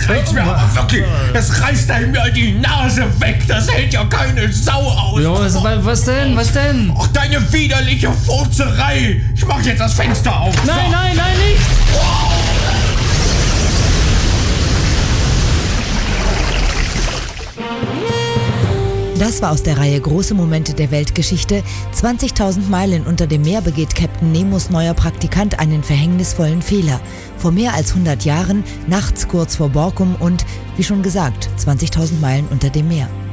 seid's mir aber wirklich. Das reißt einem ja die Nase weg. Das hält ja keine Sau aus. Ja, was denn? Was denn? Ach, deine widerliche Furzerei. Ich mach jetzt das Fenster auf. Nein, nein, nein, nicht! Das war aus der Reihe Große Momente der Weltgeschichte. 20.000 Meilen unter dem Meer begeht Captain Nemos neuer Praktikant einen verhängnisvollen Fehler. Vor mehr als 100 Jahren, nachts kurz vor Borkum und, wie schon gesagt, 20.000 Meilen unter dem Meer.